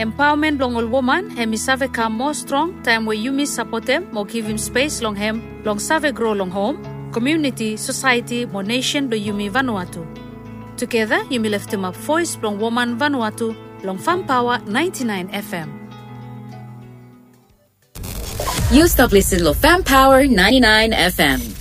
Empowerment long all woman, hemi save come more strong, time where you miss support them, more give him space long hem, long save grow long home, community, society, more nation do Yumi Vanuatu. Together, Yumi lift him up voice long woman Vanuatu, long Fam Power 99 FM. You stop listening to Fam Power 99 FM.